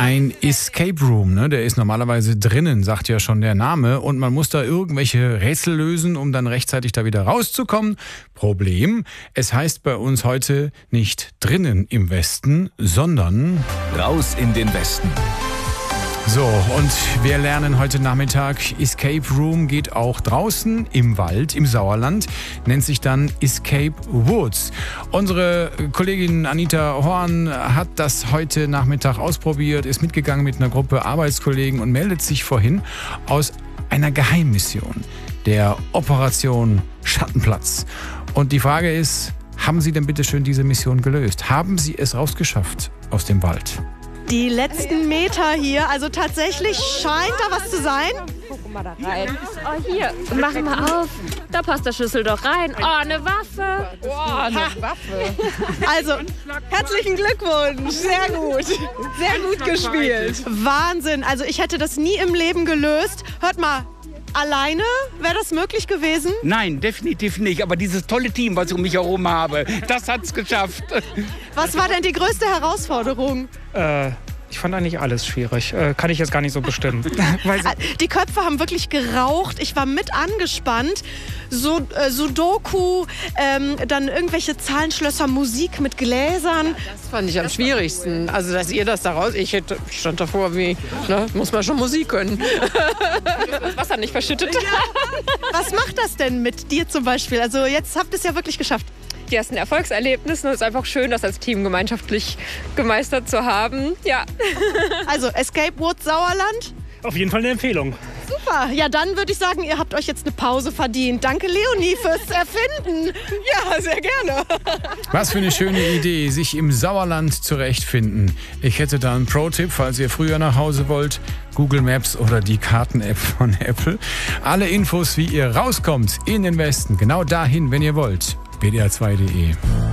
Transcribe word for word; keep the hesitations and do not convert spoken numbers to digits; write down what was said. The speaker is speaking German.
Ein Escape Room, ne? Der ist normalerweise drinnen, sagt ja schon der Name. Und man muss da irgendwelche Rätsel lösen, um dann rechtzeitig da wieder rauszukommen. Problem, es heißt bei uns heute nicht drinnen im Westen, sondern raus in den Westen. So, und wir lernen heute Nachmittag, Escape Room geht auch draußen im Wald, im Sauerland, nennt sich dann Escape Woods. Unsere Kollegin Anita Horn hat das heute Nachmittag ausprobiert, ist mitgegangen mit einer Gruppe Arbeitskollegen und meldet sich vorhin aus einer Geheimmission, der Operation Schattenplatz. Und die Frage ist, haben Sie denn bitte schön diese Mission gelöst? Haben Sie es rausgeschafft aus dem Wald? Die letzten Meter hier, also tatsächlich scheint da was zu sein. Guck mal da rein. Oh, hier, mach mal auf. Da passt der Schlüssel doch rein. Oh, eine Waffe. Oh, eine Waffe. Also, herzlichen Glückwunsch. Sehr gut. Sehr gut gespielt. Wahnsinn. Also, ich hätte das nie im Leben gelöst. Hört mal. Alleine? Wäre das möglich gewesen? Nein, definitiv nicht. Aber dieses tolle Team, was ich um mich herum habe, das hat's geschafft. Was war denn die größte Herausforderung? Äh, ich fand eigentlich alles schwierig. Äh, kann ich jetzt gar nicht so bestimmen. Weil die Köpfe haben wirklich geraucht. Ich war mit angespannt. So, äh, Sudoku, ähm, dann irgendwelche Zahlenschlösser, Musik mit Gläsern. Das fand ich am schwierigsten. Also, dass ihr das da raus... Ich hätte, ich stand davor wie, ne, muss man schon Musik können. Das Wasser nicht verschüttet. Ja. Was macht das denn mit dir zum Beispiel? Also, jetzt habt ihr es ja wirklich geschafft. Ja, es ist ein Erfolgserlebnis und es ist einfach schön, das als Team gemeinschaftlich gemeistert zu haben. Ja. Also, Escape Woods Sauerland? Auf jeden Fall eine Empfehlung. Super. Ja, dann würde ich sagen, ihr habt euch jetzt eine Pause verdient. Danke, Leonie, fürs Erfinden. Ja, sehr gerne. Was für eine schöne Idee, sich im Sauerland zurechtfinden. Ich hätte da einen Pro-Tipp, falls ihr früher nach Hause wollt. Google Maps oder die Karten-App von Apple. Alle Infos, wie ihr rauskommt in den Westen. Genau dahin, wenn ihr wollt. b d r zwei punkt d e